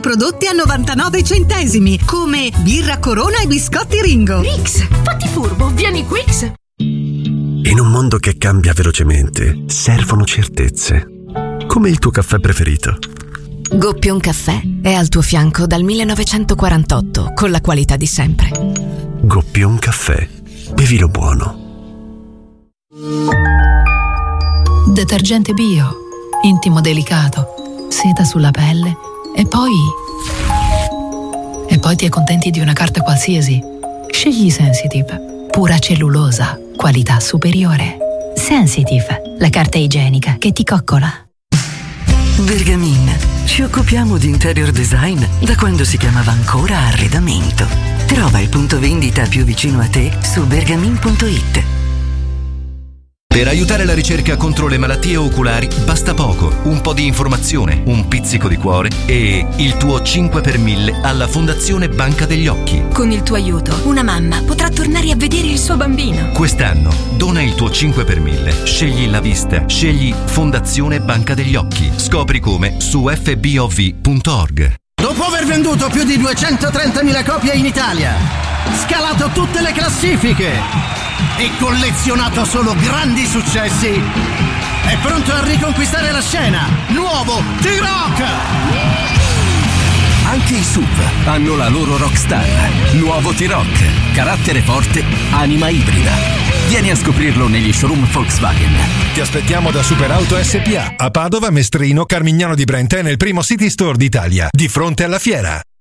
prodotti a 99 centesimi, come birra Corona e biscotti Ringo. Rix, fatti furbo, vieni Quix. In un mondo che cambia velocemente, servono certezze. Come il tuo caffè preferito. Goppion Caffè è al tuo fianco dal 1948, con la qualità di sempre. Goppion Caffè. Bevilo buono. Detergente bio, intimo delicato, seta sulla pelle e poi ti accontenti di una carta qualsiasi. Scegli Sensitive, pura cellulosa, qualità superiore. Sensitive, la carta igienica che ti coccola. Bergamin, ci occupiamo di interior design da quando si chiamava ancora arredamento. Trova il punto vendita più vicino a te su bergamin.it. Per aiutare la ricerca contro le malattie oculari basta poco, un po' di informazione, un pizzico di cuore e il tuo 5 per 1000 alla Fondazione Banca degli Occhi. Con il tuo aiuto, una mamma potrà tornare a vedere il suo bambino. Quest'anno dona il tuo 5 per 1000. Scegli la vista, scegli Fondazione Banca degli Occhi. Scopri come su fbov.org. Dopo aver venduto più di 230.000 copie in Italia, scalato tutte le classifiche e collezionato solo grandi successi, è pronto a riconquistare la scena. Nuovo T-Rock! Anche i SUV hanno la loro rockstar. Nuovo T-Rock, carattere forte, anima ibrida. Vieni a scoprirlo negli showroom Volkswagen. Ti aspettiamo da Superauto SPA a Padova, Mestrino, Carmignano di Brenta e nel primo City Store d'Italia, di fronte alla fiera.